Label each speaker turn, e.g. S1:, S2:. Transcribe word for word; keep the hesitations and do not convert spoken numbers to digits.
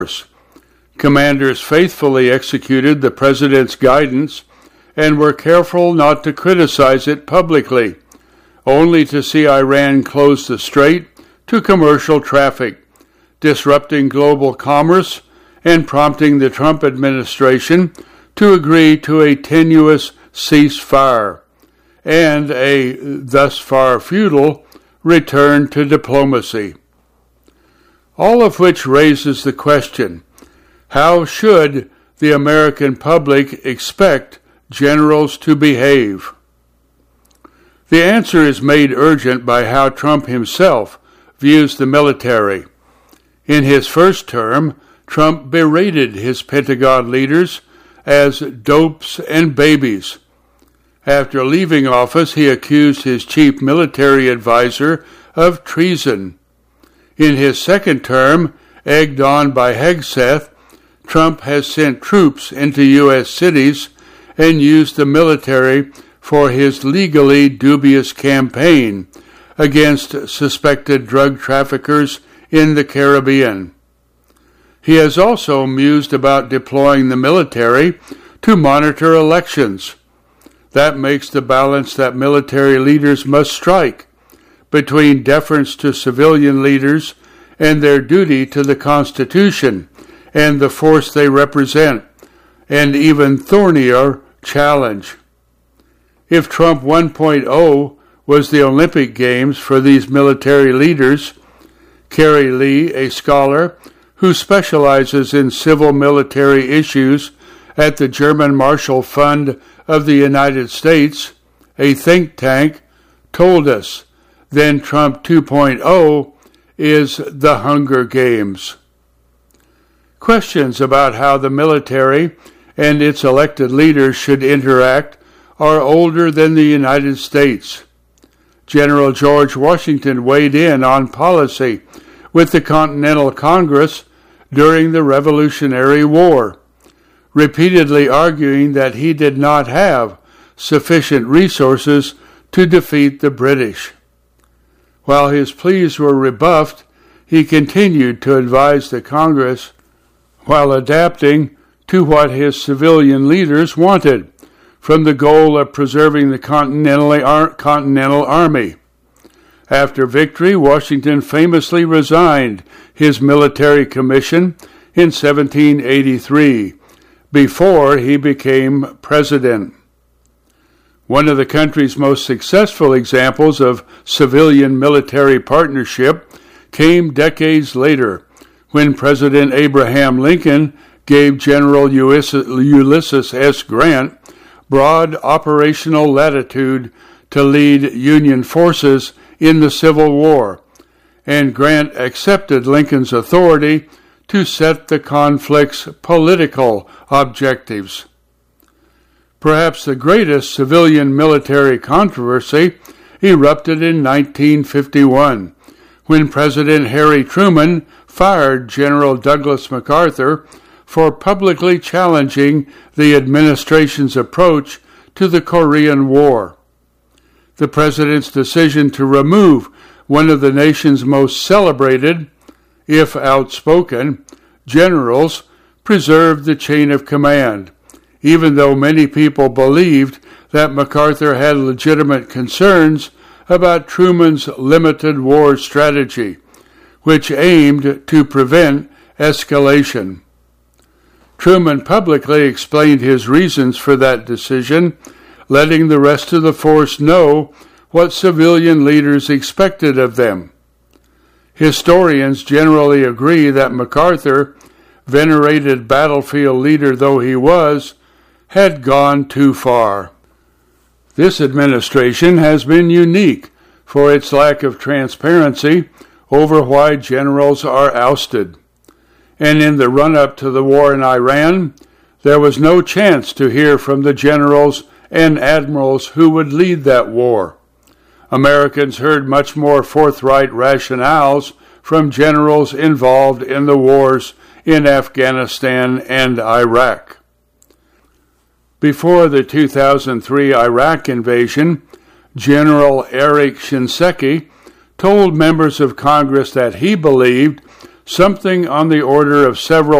S1: Commanders faithfully executed the president's guidance and were careful not to criticize it publicly, only to see Iran close the strait to commercial traffic, disrupting global commerce and prompting the Trump administration to agree to a tenuous ceasefire and a thus far futile return to diplomacy. All of which raises the question, how should the American public expect generals to behave? The answer is made urgent by how Trump himself views the military. In his first term, Trump berated his Pentagon leaders as dopes and babies. After leaving office, he accused his chief military advisor of treason. In his second term, egged on by Hegseth, Trump has sent troops into U S cities and used the military for his legally dubious campaign against suspected drug traffickers in the Caribbean. He has also mused about deploying the military to monitor elections. That makes the balance that military leaders must strike between deference to civilian leaders and their duty to the Constitution and the force they represent, an even thornier challenge. If Trump one point oh was the Olympic Games for these military leaders, Kerry Lee, a scholar who specializes in civil military issues at the German Marshall Fund of the United States, a think tank, told us, then Trump two point oh is the Hunger Games. Questions about how the military and its elected leaders should interact are older than the United States. General George Washington weighed in on policy with the Continental Congress during the Revolutionary War, repeatedly arguing that he did not have sufficient resources to defeat the British. While his pleas were rebuffed, he continued to advise the Congress while adapting to what his civilian leaders wanted, from the goal of preserving the Continental Army. After victory, Washington famously resigned his military commission in seventeen eighty-three, before he became president. One of the country's most successful examples of civilian-military partnership came decades later, when President Abraham Lincoln gave General Ulysses S. Grant broad operational latitude to lead Union forces in the Civil War, and Grant accepted Lincoln's authority to set the conflict's political objectives. Perhaps the greatest civilian-military controversy erupted in nineteen fifty-one, when President Harry Truman fired General Douglas MacArthur for publicly challenging the administration's approach to the Korean War. The president's decision to remove one of the nation's most celebrated, if outspoken, generals preserved the chain of command, even though many people believed that MacArthur had legitimate concerns about Truman's limited war strategy, which aimed to prevent escalation. Truman publicly explained his reasons for that decision, letting the rest of the force know what civilian leaders expected of them. Historians generally agree that MacArthur, venerated battlefield leader though he was, had gone too far. This administration has been unique for its lack of transparency over why generals are ousted. And in the run-up to the war in Iran, there was no chance to hear from the generals and admirals who would lead that war. Americans heard much more forthright rationales from generals involved in the wars in Afghanistan and Iraq. Before the two thousand three Iraq invasion, General Eric Shinseki told members of Congress that he believed something on the order of several